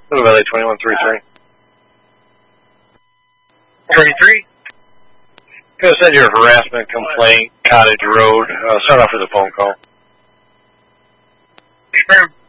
Little Valley 2133. 33. Gonna send your harassment complaint, Cottage Road. Start off with a phone call. Confirm.